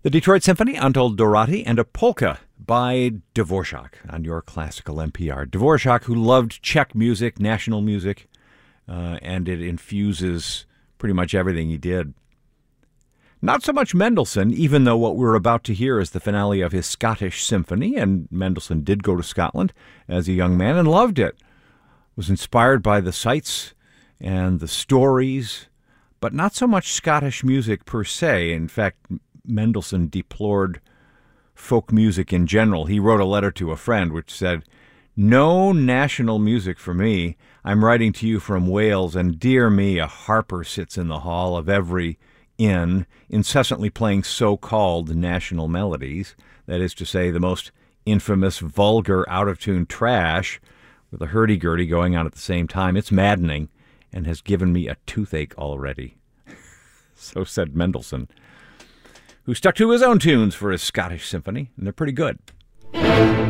The Detroit Symphony, Anatol Dorati, and a polka by Dvorak on your classical NPR. Dvorak, who loved Czech music, national music, and it infuses pretty much everything he did. Not so much Mendelssohn, even though what we're about to hear is the finale of his Scottish Symphony, and Mendelssohn did go to Scotland as a young man and loved it. Was inspired by the sights and the stories, but not so much Scottish music per se. In fact, Mendelssohn deplored folk music in general. He wrote a letter to a friend which said, "No national music for me. I'm writing to you from Wales, and dear me, a harper sits in the hall of every inn, incessantly playing so-called national melodies, that is to say, the most infamous, vulgar, out-of-tune trash, with a hurdy-gurdy going on at the same time. It's maddening, and has given me a toothache already." So said Mendelssohn, who stuck to his own tunes for his Scottish Symphony, and they're pretty good.